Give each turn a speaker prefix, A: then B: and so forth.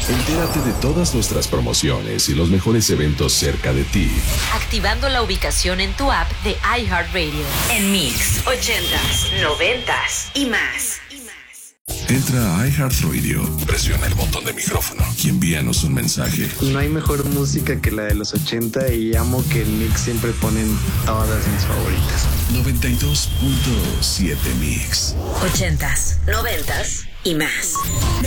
A: Entérate de todas nuestras promociones y los mejores eventos cerca de ti.
B: Activando la ubicación en tu app de iHeartRadio.
C: En Mix 80s, 90s y más.
A: Entra a iHeartRadio, presiona el botón de micrófono y envíanos un mensaje.
D: No hay mejor música que la de los 80 y amo que en Mix siempre ponen todas mis favoritas.
A: 92.7 Mix.
C: 80s, 90s y más.